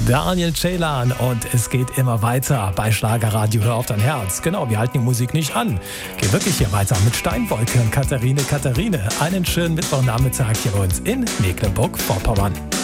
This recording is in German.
Daniel Ceylan und es geht immer weiter bei Schlagerradio. Hör auf dein Herz. Genau, wir halten die Musik nicht an. Geht wirklich hier weiter mit Steinwolke und Katharine. Einen schönen Mittwochnachmittag hier bei uns in Mecklenburg-Vorpommern.